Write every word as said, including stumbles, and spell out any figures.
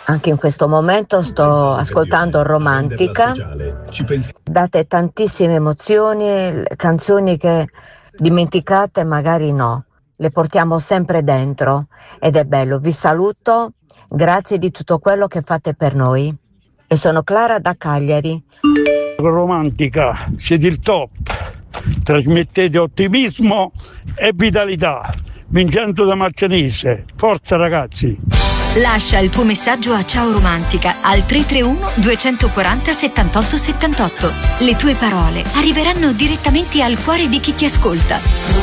Anche in questo momento sto ascoltando Romantica, date tantissime emozioni, canzoni che dimenticate magari no, le portiamo sempre dentro ed è bello. Vi saluto, grazie di tutto quello che fate per noi e sono Clara da Cagliari. Romantica, siete il top, trasmettete ottimismo e vitalità. Vincenzo da Marcianise, forza ragazzi! Lascia il tuo messaggio a Ciao Romantica al tre tre uno due quattro zero settantotto settantotto. Le tue parole arriveranno direttamente al cuore di chi ti ascolta.